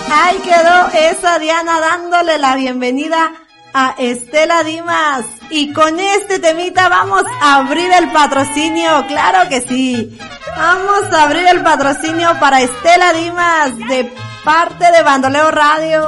Ahí quedó esa Diana dándole la bienvenida a Estela Dimas. Y con este temita vamos a abrir el patrocinio, claro que sí. Vamos a abrir el patrocinio para Estela Dimas de parte de Bandoleo Radio.